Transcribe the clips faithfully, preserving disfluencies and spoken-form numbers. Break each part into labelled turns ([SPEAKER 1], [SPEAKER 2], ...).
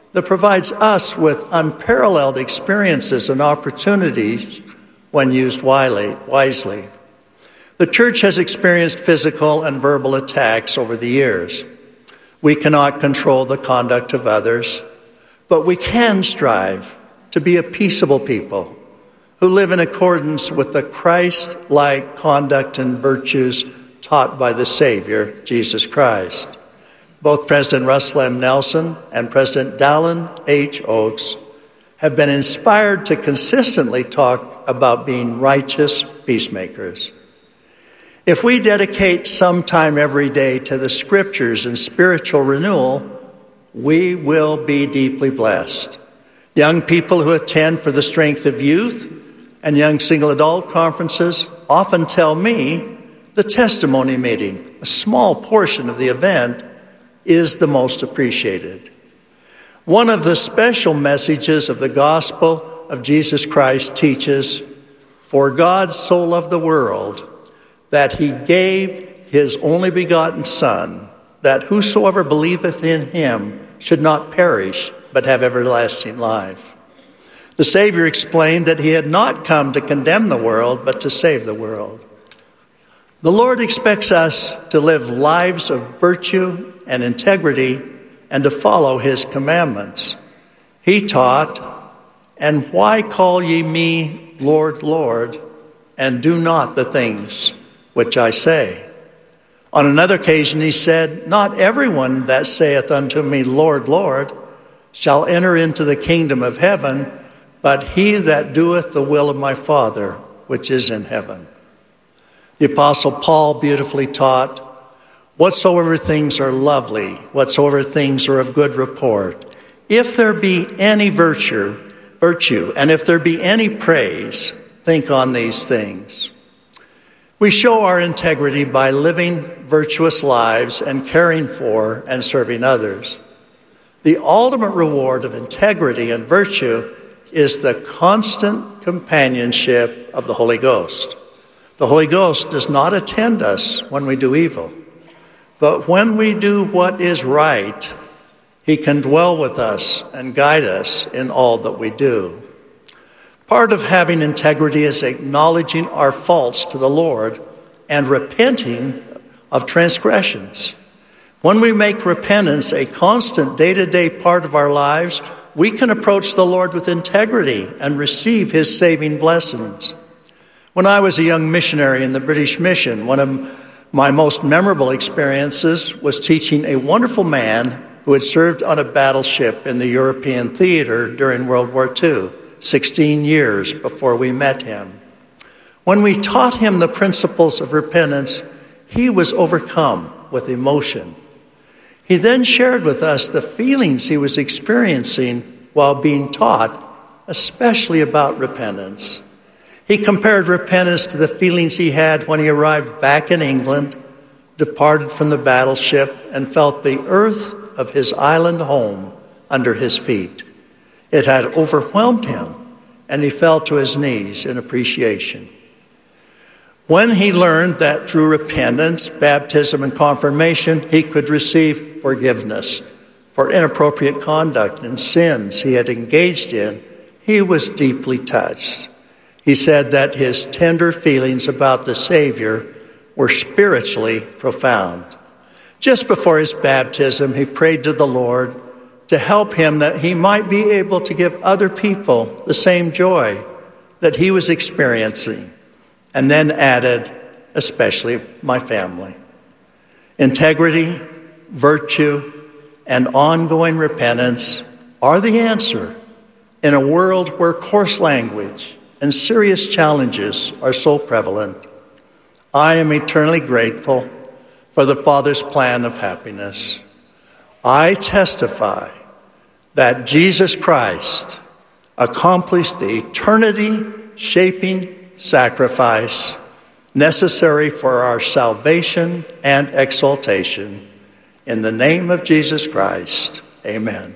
[SPEAKER 1] that provides us with unparalleled experiences and opportunities when used wisely. The church has experienced physical and verbal attacks over the years. We cannot control the conduct of others, but we can strive to be a peaceable people who live in accordance with the Christ-like conduct and virtues taught by the Savior, Jesus Christ. Both President Russell M. Nelson and President Dallin H. Oaks have been inspired to consistently talk about being righteous peacemakers. If we dedicate some time every day to the scriptures and spiritual renewal, we will be deeply blessed. Young people who attend for the Strength of Youth and Young Single Adult conferences often tell me the testimony meeting, a small portion of the event, is the most appreciated. One of the special messages of the gospel of Jesus Christ teaches, "For God so loved the world that he gave his only begotten Son, that whosoever believeth in him should not perish, but have everlasting life." The Savior explained that he had not come to condemn the world, but to save the world. The Lord expects us to live lives of virtue and integrity and to follow his commandments. He taught, "And why call ye me Lord, Lord, and do not the things which I say?" On another occasion he said, "Not everyone that saith unto me, Lord, Lord, shall enter into the kingdom of heaven, but he that doeth the will of my Father which is in heaven." The Apostle Paul beautifully taught, "Whatsoever things are lovely, whatsoever things are of good report, if there be any virtue, virtue, and if there be any praise, think on these things." We show our integrity by living virtuous lives and caring for and serving others. The ultimate reward of integrity and virtue is the constant companionship of the Holy Ghost. The Holy Ghost does not attend us when we do evil, but when we do what is right, he can dwell with us and guide us in all that we do. Part of having integrity is acknowledging our faults to the Lord and repenting of transgressions. When we make repentance a constant day-to-day part of our lives, we can approach the Lord with integrity and receive his saving blessings. When I was a young missionary in the British Mission, one of my most memorable experiences was teaching a wonderful man who had served on a battleship in the European theater during World War Two, sixteen years before we met him. When we taught him the principles of repentance, he was overcome with emotion. He then shared with us the feelings he was experiencing while being taught, especially about repentance. He compared repentance to the feelings he had when he arrived back in England, departed from the battleship, and felt the earth of his island home under his feet. It had overwhelmed him, and he fell to his knees in appreciation. When he learned that through repentance, baptism, and confirmation, he could receive forgiveness for inappropriate conduct and sins he had engaged in, he was deeply touched. He said that his tender feelings about the Savior were spiritually profound. Just before his baptism, he prayed to the Lord to help him that he might be able to give other people the same joy that he was experiencing, and then added, especially my family. Integrity, virtue, and ongoing repentance are the answer in a world where coarse language and serious challenges are so prevalent. I am eternally grateful for the Father's plan of happiness. I testify that Jesus Christ accomplished the eternity-shaping sacrifice necessary for our salvation and exaltation. In the name of Jesus Christ, amen.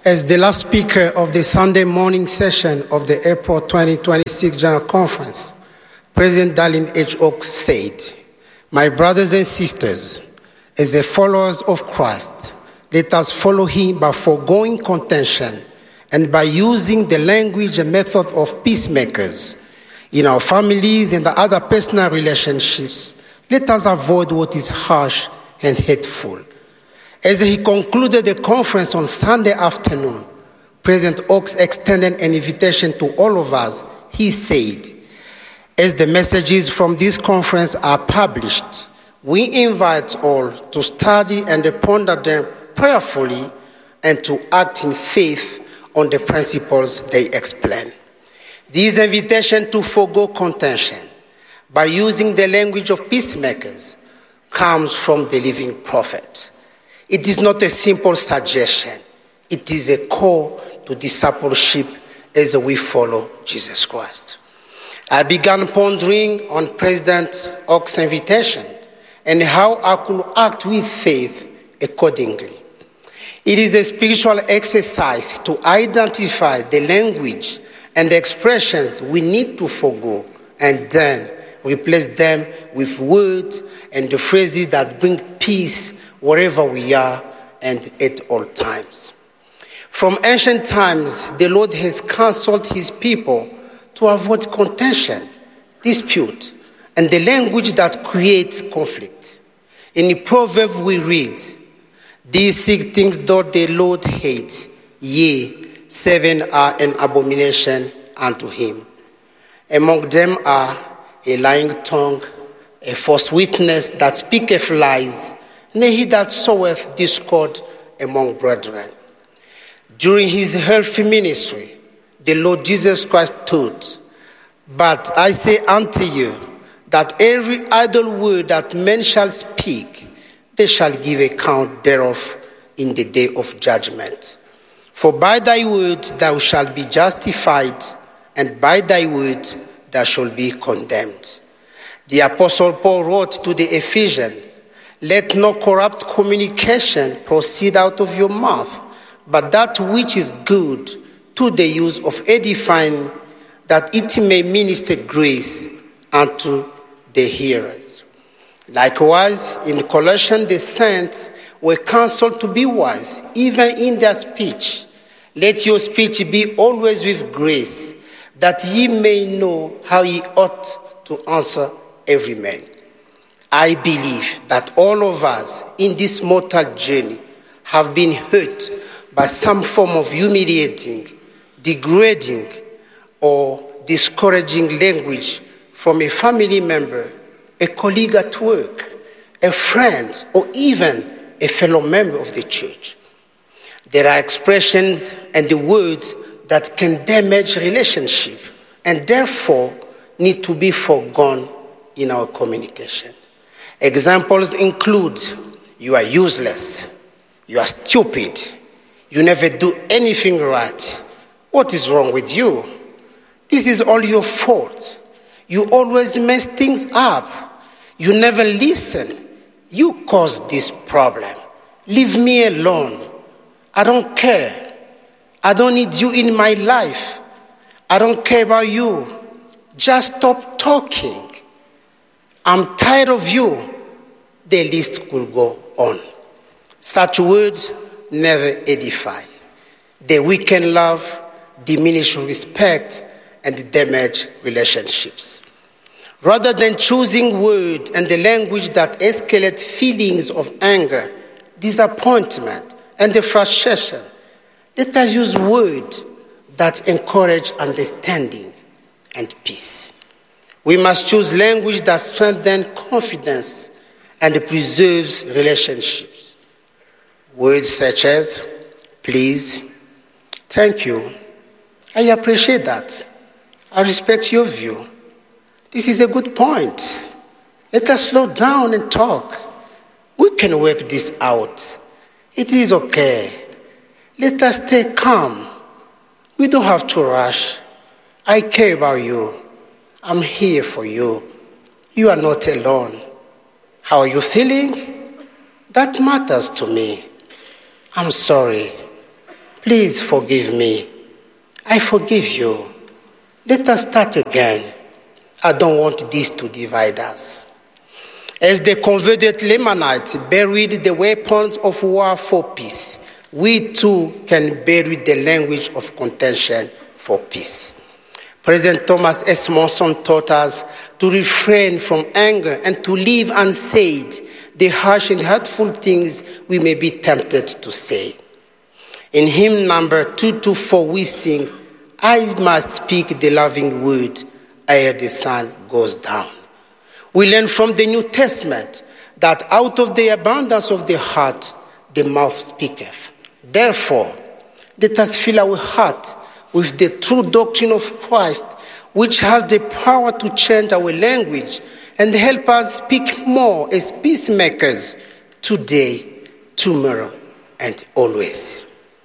[SPEAKER 2] As the last speaker of the Sunday morning session of the April twenty twenty-six General Conference, President Dallin H. Oaks said, "My brothers and sisters, as the followers of Christ, let us follow him by foregoing contention and by using the language and method of peacemakers. In our families and the other personal relationships, let us avoid what is harsh and hateful." As he concluded the conference on Sunday afternoon, President Oaks extended an invitation to all of us. He said, "As the messages from this conference are published, we invite all to study and ponder them prayerfully and to act in faith on the principles they explain." This invitation to forego contention by using the language of peacemakers comes from the living prophet. It is not a simple suggestion. It is a call to discipleship as we follow Jesus Christ. I began pondering on President Oaks' invitation and how I could act with faith accordingly. It is a spiritual exercise to identify the language and the expressions we need to forego and then replace them with words and the phrases that bring peace wherever we are and at all times. From ancient times, the Lord has counseled his people to avoid contention, dispute, and the language that creates conflict. In the proverb we read, "These six things doth the Lord hate, yea, seven are an abomination unto him. Among them are a lying tongue, a false witness that speaketh lies, nay, he that soweth discord among brethren." During his earthly ministry, the Lord Jesus Christ taught, "But I say unto you, that every idle word that men shall speak, they shall give account thereof in the day of judgment. For by thy word thou shalt be justified, and by thy word thou shalt be condemned." The Apostle Paul wrote to the Ephesians, "Let no corrupt communication proceed out of your mouth, but that which is good to the use of edifying, that it may minister grace unto the hearers." Likewise, in Colossians, the saints were counseled to be wise, even in their speech. "Let your speech be always with grace, that ye may know how ye ought to answer every man." I believe that all of us in this mortal journey have been hurt by some form of humiliating, degrading, or discouraging language from a family member, a colleague at work, a friend, or even a fellow member of the church. There are expressions and the words that can damage relationship and therefore need to be foregone in our communication. Examples include, "You are useless," "You are stupid," "You never do anything right," "What is wrong with you?" "This is all your fault," "You always mess things up," "You never listen," "You caused this problem," "Leave me alone," "I don't care," "I don't need you in my life," "I don't care about you," "Just stop talking," "I'm tired of you." The list could go on. Such words never edify. They weaken love, diminish respect, and damage relationships. Rather than choosing words and the language that escalate feelings of anger, disappointment, and the frustration, let us use words that encourage understanding and peace. We must choose language that strengthens confidence and preserves relationships. Words such as, "Please," "Thank you," "I appreciate that," "I respect your view," "This is a good point," "Let us slow down and talk," "We can work this out," "It is okay," "Let us stay calm," "We don't have to rush," "I care about you," "I'm here for you," "You are not alone," "How are you feeling?" "That matters to me," "I'm sorry," Please forgive me. I forgive you. Let us start again. I don't want this to divide us. As the converted Lamanites buried the weapons of war for peace, we too can bury the language of contention for peace. President Thomas S. Monson taught us to refrain from anger and to leave unsaid the harsh and hurtful things we may be tempted to say. In hymn number two twenty-four, we sing, I must speak the loving word ere the sun goes down. We learn from the New Testament that out of the abundance of the heart, the mouth speaketh. Therefore, let us fill our heart with the true doctrine of Christ, which has the power to change our language and help us speak more as peacemakers today, tomorrow, and always.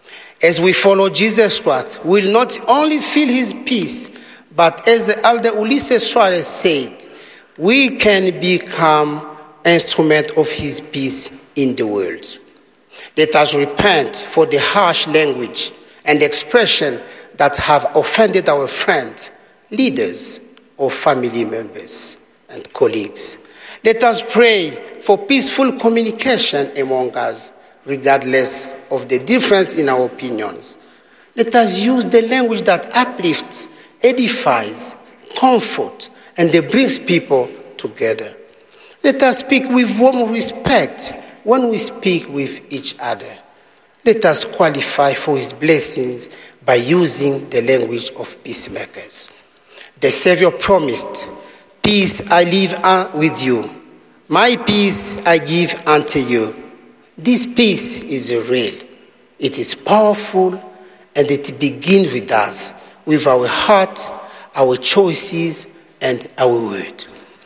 [SPEAKER 2] As we follow Jesus Christ, we will not only feel his peace, but as the elder Ulysses Suarez said, we can become instrument of his peace in the world. Let us repent for the harsh language and expression that have offended our friends, leaders, or family members and colleagues. Let us pray for peaceful communication among us, regardless of the difference in our opinions. Let us use the language that uplifts, edifies, comforts, and that brings people together. Let us speak with warm respect when we speak with each other. Let us qualify for his blessings by using the language of peacemakers. The Savior promised, peace I leave with you. My peace I give unto you. This peace is real. It is powerful, and it begins with us, with our heart, our choices, and our word.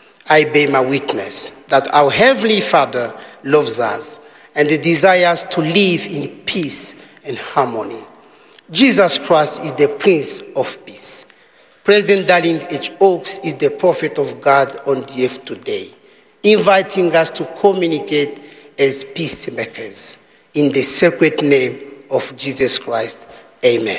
[SPEAKER 2] I bear my witness that our Heavenly Father loves us and desires to live in peace and harmony. Jesus Christ is the Prince of Peace. President Darlene H. Oaks is the prophet of God on the earth today, inviting us to communicate as peacemakers. In the sacred name of Jesus Christ, amen.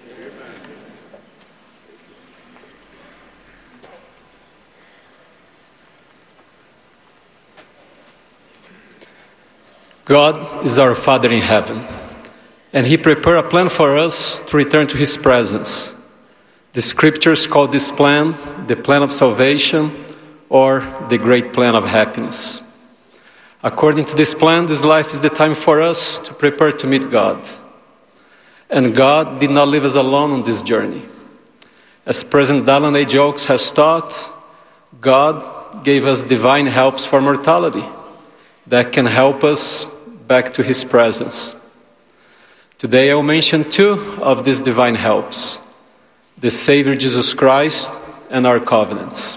[SPEAKER 3] God is our Father in heaven, and he prepared a plan for us to return to his presence. The scriptures call this plan the plan of salvation or the great plan of happiness. According to this plan, this life is the time for us to prepare to meet God. And God did not leave us alone on this journey. As President Darlene H. Oaks has taught, God gave us divine helps for mortality that can help us back to his presence. Today I will mention two of these divine helps: the Savior Jesus Christ and our covenants.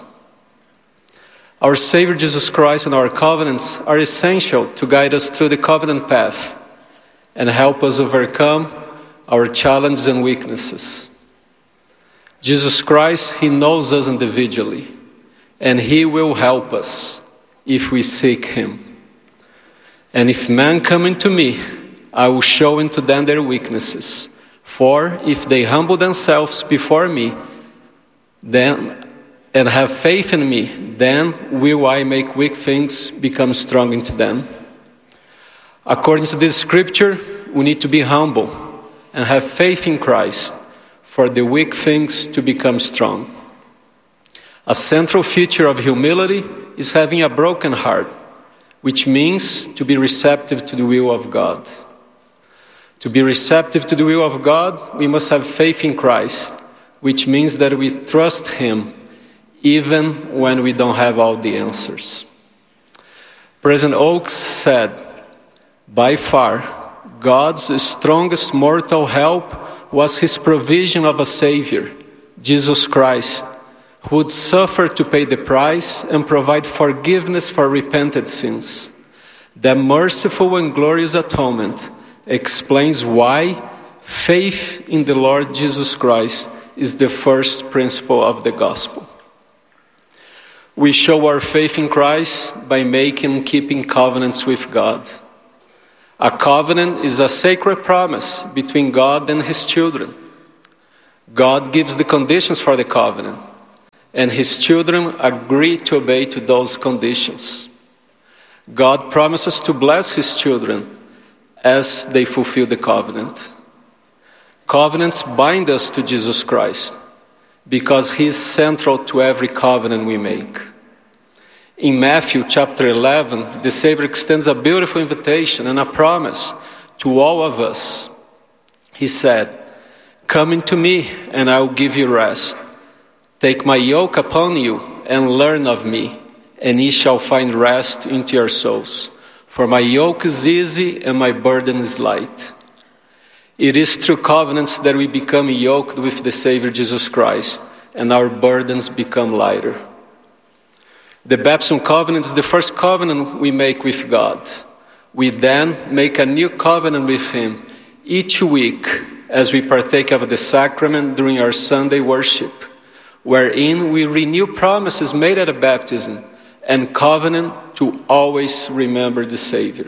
[SPEAKER 3] Our Savior Jesus Christ and our covenants are essential to guide us through the covenant path and help us overcome our challenges and weaknesses. Jesus Christ, he knows us individually, and he will help us if we seek him. And if men come into me, I will show unto them their weaknesses. For if they humble themselves before me, then and have faith in me, then will I make weak things become strong into them. According to this scripture, we need to be humble and have faith in Christ for the weak things to become strong. A central feature of humility is having a broken heart, which means to be receptive to the will of God. To be receptive to the will of God, we must have faith in Christ, which means that we trust him even when we don't have all the answers. President Oaks said, by far, God's strongest mortal help was his provision of a Savior, Jesus Christ, who would suffer to pay the price and provide forgiveness for repented sins. That merciful and glorious atonement explains why faith in the Lord Jesus Christ is the first principle of the gospel. We show our faith in Christ by making and keeping covenants with God. A covenant is a sacred promise between God and his children. God gives the conditions for the covenant, and his children agree to obey to those conditions. God promises to bless his children as they fulfill the covenant. Covenants bind us to Jesus Christ because he is central to every covenant we make. In Matthew chapter eleven, the Savior extends a beautiful invitation and a promise to all of us. He said, "Come into me and I will give you rest. Take my yoke upon you and learn of me, and ye shall find rest into your souls. For my yoke is easy and my burden is light." It is through covenants that we become yoked with the Savior Jesus Christ, and our burdens become lighter. The baptism covenant is the first covenant we make with God. We then make a new covenant with him each week as we partake of the sacrament during our Sunday worship, wherein we renew promises made at a baptism and covenant to always remember the Savior.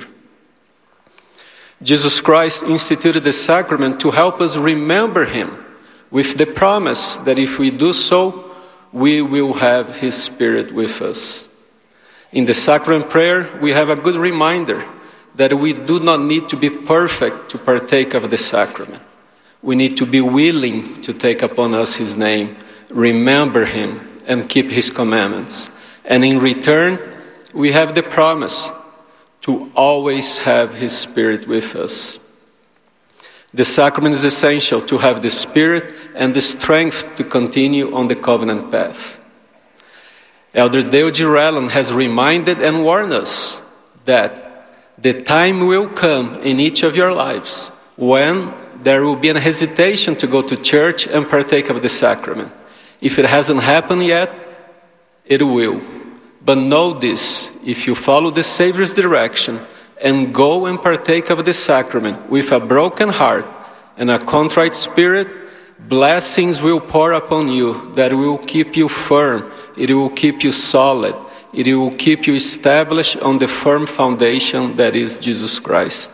[SPEAKER 3] Jesus Christ instituted the sacrament to help us remember him, with the promise that if we do so, we will have his Spirit with us. In the sacrament prayer, we have a good reminder that we do not need to be perfect to partake of the sacrament. We need to be willing to take upon us his name, remember him, and keep his commandments. And in return, we have the promise to always have his Spirit with us. The sacrament is essential to have the Spirit and the strength to continue on the covenant path. Elder Dale G. Relland has reminded and warned us that the time will come in each of your lives when there will be a hesitation to go to church and partake of the sacrament. If it hasn't happened yet, it will. But know this, if you follow the Savior's direction and go and partake of the sacrament with a broken heart and a contrite spirit, blessings will pour upon you that will keep you firm, it will keep you solid, it will keep you established on the firm foundation that is Jesus Christ.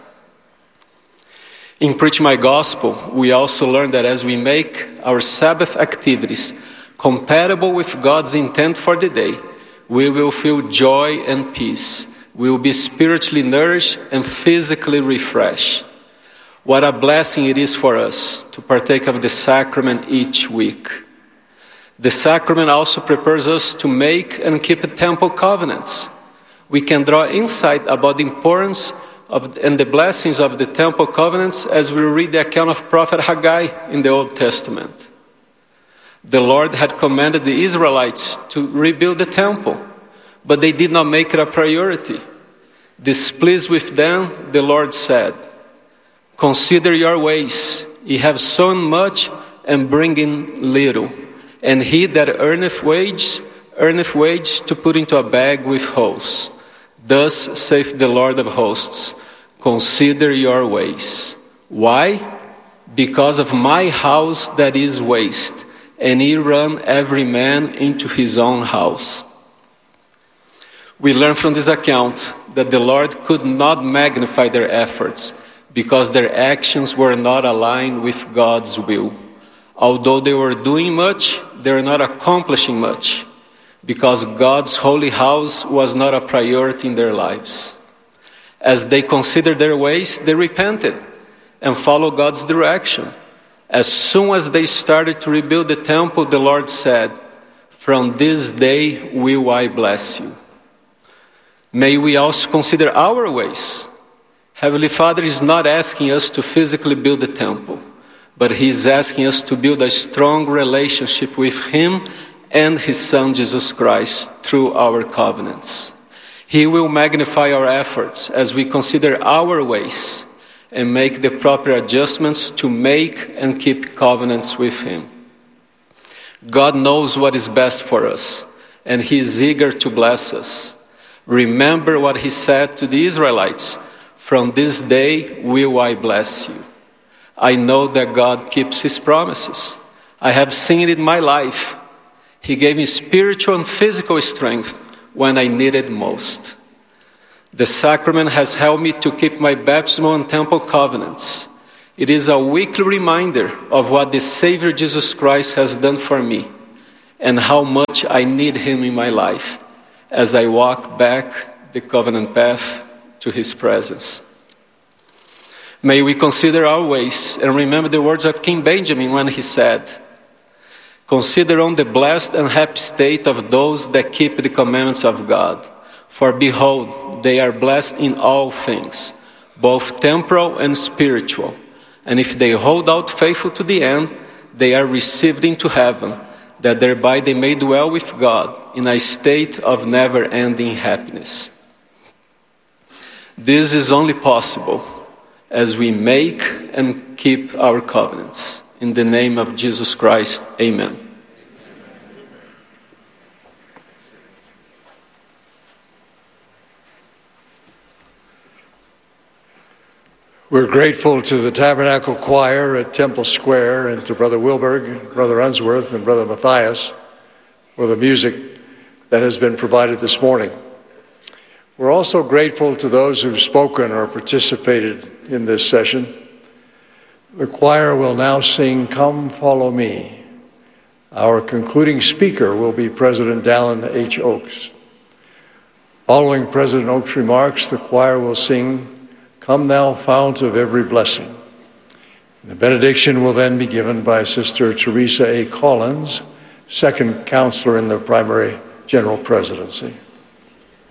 [SPEAKER 3] In Preach My Gospel, we also learn that as we make our Sabbath activities compatible with God's intent for the day, we will feel joy and peace. We will be spiritually nourished and physically refreshed. What a blessing it is for us to partake of the sacrament each week. The sacrament also prepares us to make and keep temple covenants. We can draw insight about the importance of and the blessings of the temple covenants as we read the account of Prophet Haggai in the Old Testament. The Lord had commanded the Israelites to rebuild the temple, but they did not make it a priority. Displeased with them, the Lord said, "Consider your ways. Ye have sown much and bring in little. And he that earneth wage, earneth wage to put into a bag with holes. Thus saith the Lord of hosts, consider your ways." Why? Because of my house that is waste, and ye run every man into his own house. We learn from this account that the Lord could not magnify their efforts because their actions were not aligned with God's will. Although they were doing much, they were not accomplishing much because God's holy house was not a priority in their lives. As they considered their ways, they repented and followed God's direction. As soon as they started to rebuild the temple, the Lord said, "From this day will I bless you." May we also consider our ways. Heavenly Father is not asking us to physically build the temple, but he is asking us to build a strong relationship with him and his Son Jesus Christ through our covenants. He will magnify our efforts as we consider our ways and make the proper adjustments to make and keep covenants with him. God knows what is best for us, and he is eager to bless us. Remember what he said to the Israelites, "From this day will I bless you." I know that God keeps his promises. I have seen it in my life. He gave me spiritual and physical strength when I needed most. The sacrament has helped me to keep my baptismal and temple covenants. It is a weekly reminder of what the Savior Jesus Christ has done for me and how much I need him in my life as I walk back the covenant path to his presence. May we consider our ways and remember the words of King Benjamin when he said, "Consider on the blessed and happy state of those that keep the commandments of God. For behold, they are blessed in all things, both temporal and spiritual. And if they hold out faithful to the end, they are received into heaven, that thereby they may dwell with God in a state of never-ending happiness." This is only possible as we make and keep our covenants. In the name of Jesus Christ, amen.
[SPEAKER 4] We're grateful to the Tabernacle Choir at Temple Square and to Brother Wilberg, Brother Unsworth, and Brother Matthias for the music that has been provided this morning. We're also grateful to those who've spoken or participated in this session. The choir will now sing "Come Follow Me." Our concluding speaker will be President Dallin H. Oaks. Following President Oaks' remarks, the choir will sing "Come Thou Fount of Every Blessing." The benediction will then be given by Sister Teresa A. Collins, second counselor in the primary general presidency.